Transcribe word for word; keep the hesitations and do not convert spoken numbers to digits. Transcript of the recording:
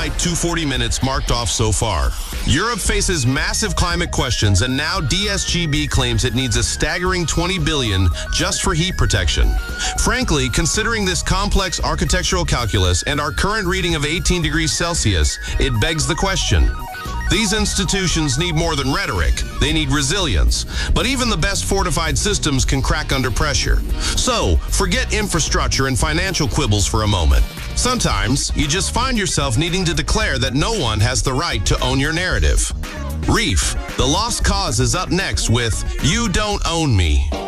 light two hundred forty minutes marked off so far. Europe faces massive climate questions, and now D S G B claims it needs a staggering twenty billion dollars just for heat protection. Frankly, considering this complex architectural calculus and our current reading of eighteen degrees Celsius, it begs the question. These institutions need more than rhetoric. They need resilience. But even the best fortified systems can crack under pressure. So, forget infrastructure and financial quibbles for a moment. Sometimes, you just find yourself needing to declare that no one has the right to own your narrative. Reef, The Lost Cause is up next with You Don't Own Me.